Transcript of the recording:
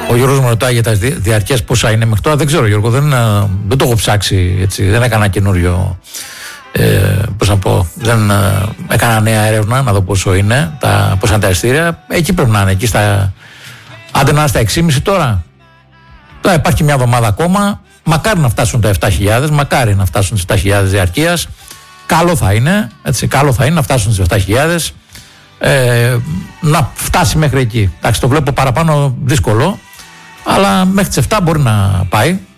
Ο Γιώργος μου ρωτάει για τα διαρκές πόσα είναι μέχρι τώρα. Δεν ξέρω, Γιώργο, δεν το έχω ψάξει έτσι. Δεν έκανα καινούριο. Πώς να πω, δεν έκανα νέα έρευνα να δω πόσο είναι, πόσα είναι τα εισιτήρια. Εκεί πρέπει να είναι, εκεί στα. Άντε να είναι στα 6,5 τώρα. Τώρα υπάρχει μια εβδομάδα ακόμα. Μακάρι να φτάσουν τα 7.000, μακάρι να φτάσουν τις 7.000 διαρκείας. Καλό θα είναι, έτσι, καλό θα είναι να φτάσουν τις 7.000. Να φτάσει μέχρι εκεί. Εντάξει, το βλέπω παραπάνω δύσκολο, αλλά μέχρι τις 7 μπορεί να πάει.